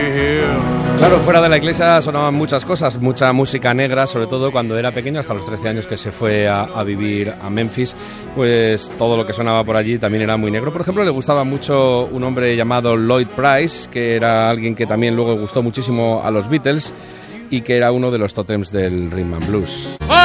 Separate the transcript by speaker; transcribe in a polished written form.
Speaker 1: Claro, fuera de la iglesia sonaban muchas cosas, mucha música negra, sobre todo cuando era pequeño, hasta los 13 años que se fue a vivir a Memphis, pues todo lo que sonaba por allí también era muy negro. Por ejemplo, le gustaba mucho un hombre llamado Lloyd Price, que era alguien que también luego gustó muchísimo a los Beatles y que era uno de los tótems del rhythm and blues.